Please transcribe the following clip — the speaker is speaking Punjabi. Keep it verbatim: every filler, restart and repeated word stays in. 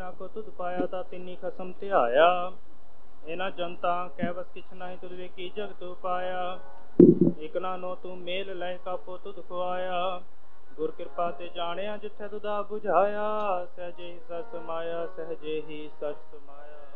ਜਿਨਾ ਕੋ ਤੁਧ ਪਾਇਆ ਤਾ ਤਿੰਨੀ ਖਸਮ ਧਿਆਇਆ। ਇਹਨਾਂ ਜਨਤਾ ਕਹਿ ਬਸ ਕਿਛ ਨਹੀਂ ਤੁਧ ਵੇਖੀ ਜਗਤ ਉਪਾਇਆ। ਇਕ ਨਾਨੋ ਤੂੰ ਮੇਲ ਲੈ ਕਾਪੋ ਤੁਧ ਖੁਆਇਆ। ਗੁਰ ਕਿਰਪਾ ਤੇ ਜਾਣਿਆ ਜਿੱਥੇ ਤੁਧਾ ਬੁਝਾਇਆ। ਸਹਿਜੇ ਹੀ ਸਚ ਸਮਾਇਆ ਸਹਿਜੇ ਹੀ ਸਚ ਸਮਾਇਆ।